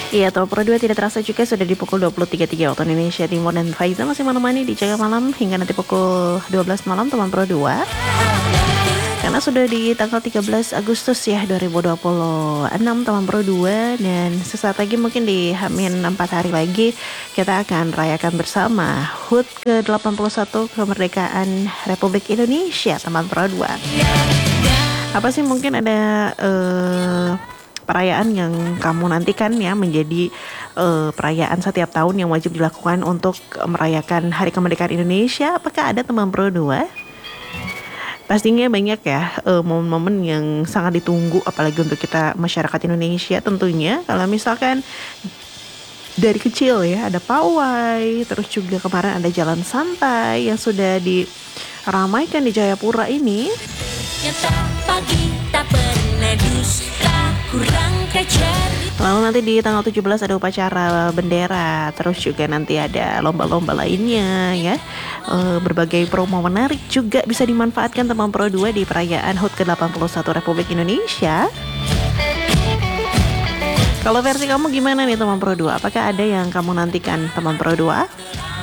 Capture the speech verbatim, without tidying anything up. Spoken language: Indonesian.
Iya, Top Pro dua tidak terasa juga sudah di pukul dua puluh tiga tiga waktu Indonesia Timur, dan Faiza masih menemani di Jaga Malam hingga nanti pukul dua belas malam teman Pro dua. Karena sudah di tanggal tiga belas Agustus ya dua ribu dua puluh enam teman Pro dua, dan sesaat lagi mungkin di Hamin empat hari lagi kita akan rayakan bersama H U T ke delapan puluh satu kemerdekaan Republik Indonesia teman Pro dua. Apa sih mungkin ada uh, perayaan yang kamu nantikan ya menjadi uh, perayaan setiap tahun yang wajib dilakukan untuk merayakan Hari Kemerdekaan Indonesia? Apakah ada teman Pro dua? Pastinya banyak ya uh, momen-momen yang sangat ditunggu, apalagi untuk kita masyarakat Indonesia tentunya. Kalau misalkan dari kecil ya ada pawai, terus juga kemarin ada jalan santai yang sudah diramaikan di Jayapura ini. Lalu nanti di tanggal tujuh belas ada upacara bendera, terus juga nanti ada lomba-lomba lainnya ya. E, berbagai promo menarik juga bisa dimanfaatkan teman Pro dua di perayaan H U T ke delapan puluh satu Republik Indonesia. Kalau versi kamu gimana nih teman Pro dua? Apakah ada yang kamu nantikan teman Pro dua?